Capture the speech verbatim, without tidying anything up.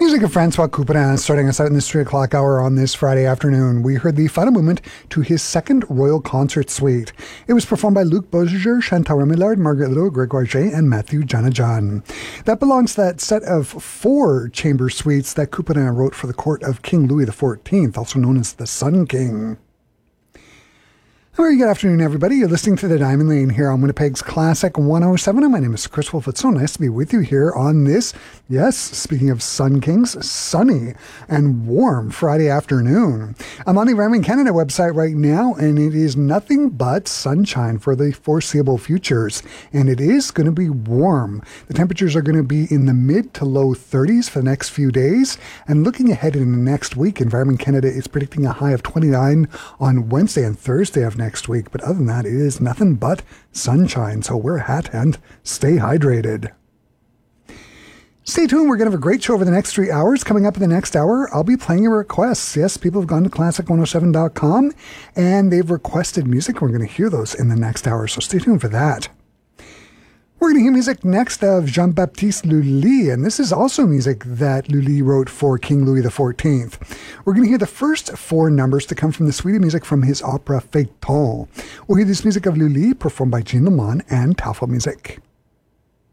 Music of Francois Couperin starting us out in this three o'clock hour on this Friday afternoon. We heard the final movement to his second Royal Concert Suite. It was performed by Luc Boziger, Chantal Remillard, Margaret Little, Gregoire J, and Matthew Janajan. That belongs to that set of four chamber suites that Couperin wrote for the court of King Louis the fourteenth, also known as the Sun King. Very good afternoon, everybody. You're listening to The Diamond Lane here on Winnipeg's Classic one oh seven, and my name is Chris Wolf. It's so nice to be with you here on this, yes, speaking of Sun Kings, sunny and warm Friday afternoon. I'm on the Environment Canada website right now, and it is nothing but sunshine for the foreseeable futures, and it is going to be warm. The temperatures are going to be in the mid to low thirties for the next few days, and looking ahead in the next week, Environment Canada is predicting a high of twenty-nine on Wednesday and Thursday of next week, but other than that, it is nothing but sunshine, so wear a hat and stay hydrated. Stay tuned, we're going to have a great show over the next three hours. Coming up in the next hour, I'll be playing your requests. Yes, people have gone to classic one oh seven dot com and they've requested music. We're going to hear those in the next hour, so stay tuned for that. We're going to hear music next of Jean-Baptiste Lully, and this is also music that Lully wrote for King Louis the fourteenth. We're going to hear the first four numbers to come from the suite of music from his opera Feuilleton. We'll hear this music of Lully performed by Jean Lemon and Tafel Music.